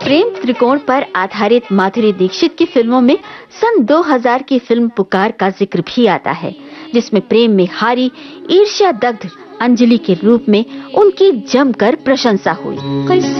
प्रेम त्रिकोण पर आधारित माधुरी दीक्षित की फिल्मों में सन 2000 की फिल्म पुकार का जिक्र भी आता है, जिसमें प्रेम में हारी ईर्ष्या दग्ध अंजलि के रूप में उनकी जमकर प्रशंसा हुई।